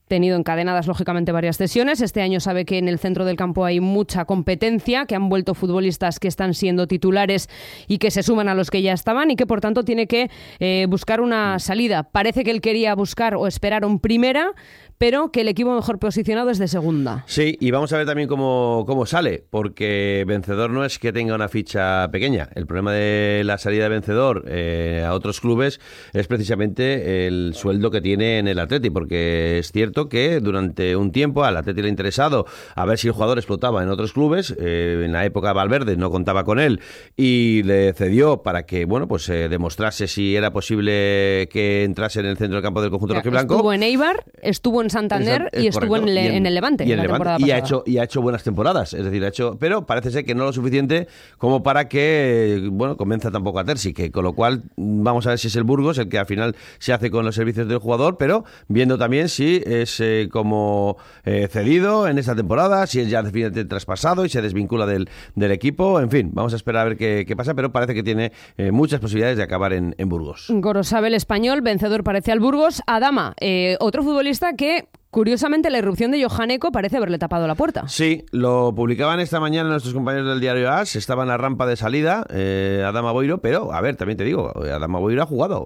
tenido encadenadas, lógicamente, varias cesiones. Este año sabe que en el centro del campo hay mucha competencia, que han vuelto futbolistas que están siendo titulares y que se suman a los que ya estaban y que, por tanto, tiene que buscar una salida. Parece que él quería buscar o esperar un primera, pero que el equipo mejor posicionado es de segunda. Sí, y vamos a ver también cómo sale, porque Vencedor no es que tenga una ficha pequeña. El problema de la salida de Vencedor a otros clubes es precisamente el sueldo que tiene en el Atleti, porque es cierto que durante un tiempo al Atleti le ha interesado a ver si el jugador explotaba en otros clubes. En la época de Valverde no contaba con él y le cedió para que demostrase si era posible que entrase en el centro del campo del conjunto rojiblanco. Estuvo en Eibar, estuvo en Santander y estuvo en el Levante y la temporada pasada. Y ha hecho buenas temporadas, es decir, pero parece ser que no lo suficiente como para que convenza tampoco a Terzi, que con lo cual vamos a ver si es el Burgos el que al final se hace con los servicios del jugador, pero viendo también si es como cedido en esta temporada, si es ya definitivamente traspasado y se desvincula del equipo. En fin, vamos a esperar a ver qué pasa, pero parece que tiene muchas posibilidades de acabar en Burgos. Gorosabel, español, Vencedor parece al Burgos. Adama, otro futbolista que curiosamente la irrupción de Johaneko parece haberle tapado la puerta. Sí, lo publicaban esta mañana nuestros compañeros del diario AS, estaba en la rampa de salida Adama Boiro, pero a ver, también te digo, Adama Boiro ha jugado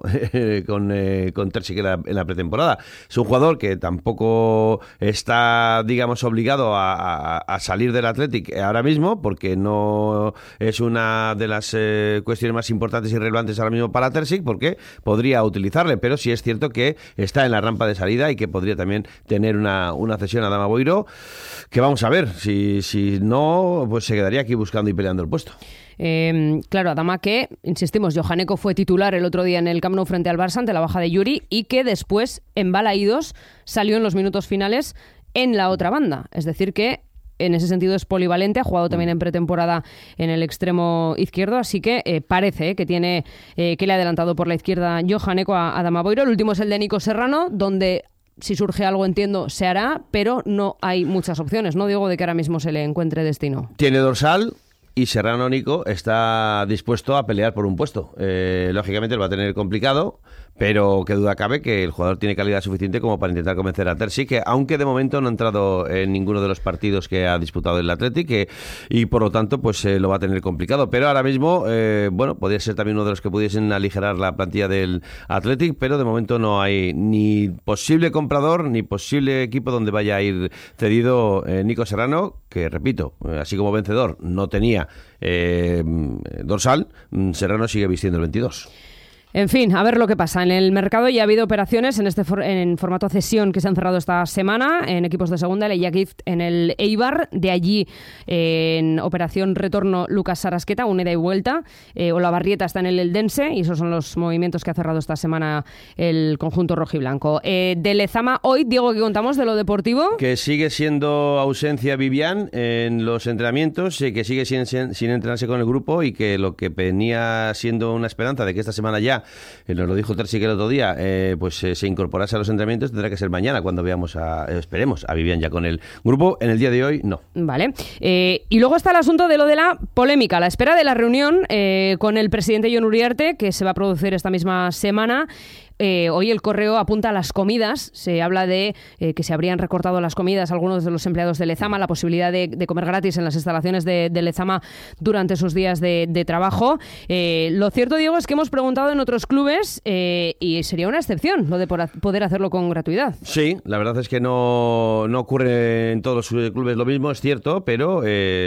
con Terzi en la pretemporada. Es un jugador que tampoco está, digamos, obligado a salir del Athletic ahora mismo, porque no es una de las cuestiones más importantes y relevantes ahora mismo para Terzi, porque podría utilizarle, pero sí es cierto que está en la rampa de salida y que podría también tener una cesión a Adama Boiro, que vamos a ver, si no, pues se quedaría aquí buscando y peleando el puesto. Claro, Adama que, insistimos, Johaneko fue titular el otro día en el Camp Nou frente al Barça ante la baja de Yuri y que después, en Balaídos, salió en los minutos finales en la otra banda. Es decir que en ese sentido es polivalente, ha jugado también en pretemporada en el extremo izquierdo, así que parece que tiene que le ha adelantado por la izquierda Johaneko a Adama Boiro. El último es el de Nico Serrano, donde si surge algo, entiendo, se hará, pero no hay muchas opciones, ¿no, Diego, de que ahora mismo se le encuentre destino? Tiene dorsal y Serrano Nico está dispuesto a pelear por un puesto. Lógicamente lo va a tener complicado, pero qué duda cabe que el jugador tiene calidad suficiente como para intentar convencer a Terzi, que aunque de momento no ha entrado en ninguno de los partidos que ha disputado el Athletic, y por lo tanto pues lo va a tener complicado, pero ahora mismo podría ser también uno de los que pudiesen aligerar la plantilla del Athletic, pero de momento no hay ni posible comprador ni posible equipo donde vaya a ir cedido Nico Serrano, que repito, así como Vencedor no tenía dorsal, Serrano sigue vistiendo el 22. En fin, a ver lo que pasa. En el mercado ya ha habido operaciones en formato cesión que se han cerrado esta semana en equipos de segunda, el Gift en el Eibar, de allí en operación retorno Lucas Sarasqueta, una ida y vuelta, Olavarrieta está en el Eldense y esos son los movimientos que ha cerrado esta semana el conjunto rojiblanco. De Lezama hoy, Diego, ¿qué contamos de lo deportivo? Que sigue siendo ausencia Vivian en los entrenamientos, que sigue sin entrenarse con el grupo y que lo que venía siendo una esperanza de que esta semana ya, nos lo dijo Terzi que el otro día, se incorporase a los entrenamientos, tendrá que ser mañana cuando veamos esperemos a Vivian ya con el grupo. En el día de hoy no. Vale. Y luego está el asunto de lo de la polémica, a la espera de la reunión con el presidente Jon Uriarte, que se va a producir esta misma semana. Hoy el Correo apunta a las comidas. Se habla de que se habrían recortado las comidas a algunos de los empleados de Lezama, la posibilidad de comer gratis en las instalaciones de Lezama durante sus días de trabajo. Lo cierto, Diego, es que hemos preguntado en otros clubes y sería una excepción lo de poder hacerlo con gratuidad. Sí, la verdad es que no ocurre en todos los clubes lo mismo, es cierto, pero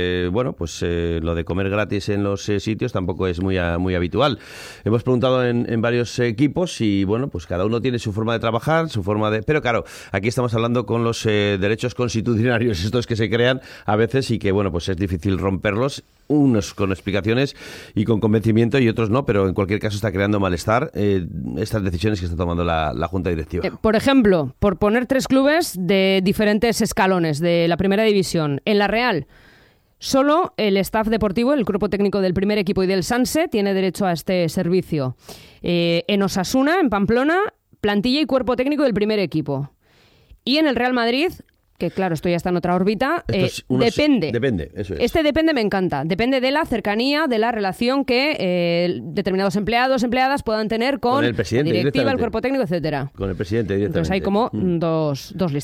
lo de comer gratis en los sitios tampoco es muy habitual. Hemos preguntado en varios equipos y pues cada uno tiene su forma de trabajar, su forma de... Pero claro, aquí estamos hablando con los derechos constitucionarios, estos que se crean a veces y que, pues es difícil romperlos, unos con explicaciones y con convencimiento y otros no, pero en cualquier caso está creando malestar estas decisiones que está tomando la Junta Directiva. Por ejemplo, por poner 3 clubes de diferentes escalones de la primera división, en la Real, solo el staff deportivo, el cuerpo técnico del primer equipo y del Sanse tiene derecho a este servicio. En Osasuna, en Pamplona, plantilla y cuerpo técnico del primer equipo. Y en el Real Madrid, que claro, esto ya está en otra órbita, depende. Depende, eso es. Este depende me encanta. Depende de la cercanía, de la relación que determinados empleados, empleadas puedan tener con el presidente, la directiva, el cuerpo técnico, etcétera. Con el presidente directamente. Entonces hay como dos listas.